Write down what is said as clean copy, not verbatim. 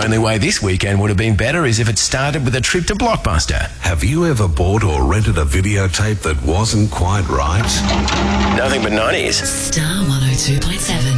only way this weekend would have been better is if it started with a trip to Blockbuster. Have you ever bought or rented a videotape that wasn't quite right? Nothing but 90s. Star 102.7.